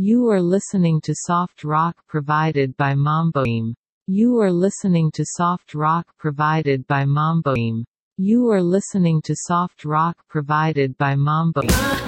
You are listening to soft rock provided by Mamboim. You are listening to soft rock provided by Mamboim. You are listening to soft rock provided by Mamboim.